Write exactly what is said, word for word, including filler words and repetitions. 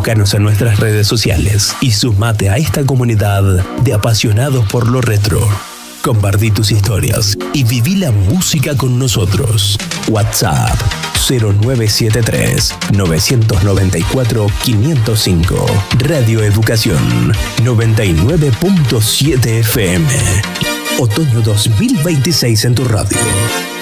Búscanos en nuestras redes sociales y sumate a esta comunidad de apasionados por lo retro. Compartí tus historias y viví la música con nosotros. WhatsApp cero nueve siete tres, nueve nueve cuatro, cinco cero cinco. Radio Educación noventa y nueve punto siete F M. Otoño dos mil veintiséis en tu radio.